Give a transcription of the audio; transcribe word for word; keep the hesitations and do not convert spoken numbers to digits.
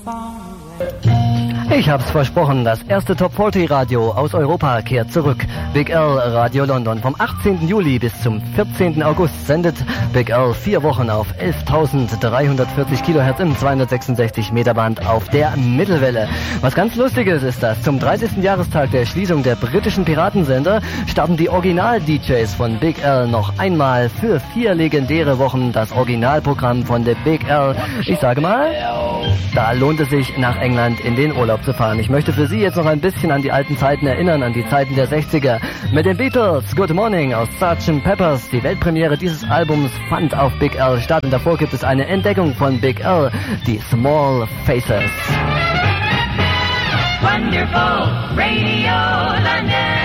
Ich hab's versprochen, das erste Top vierzig Radio aus Europa kehrt zurück. Big L Radio London. Vom achtzehnten Juli bis zum vierzehnten August sendet Big L vier Wochen auf elftausenddreihundertvierzig Kilohertz im zweihundertsechsundsechzig Meter Band auf der Mittelwelle. Was ganz Lustiges ist das, zum dreißigsten Jahrestag der Schließung der britischen Piratensender starten die Original-D Js von Big L noch einmal für vier legendäre Wochen das Originalprogramm von The Big L. Ich sage mal, da lohnt es sich, nach England in den Urlaub zu fahren. Ich möchte für Sie jetzt noch ein bisschen an die alten Zeiten erinnern, an die Zeiten der sechziger. Mit den Beatles, Good Morning aus Sergeant Peppers. Die Weltpremiere dieses Albums fand auf Big L statt und davor gibt es eine Entdeckung von Big L, die Small Faces. Wonderful Radio London.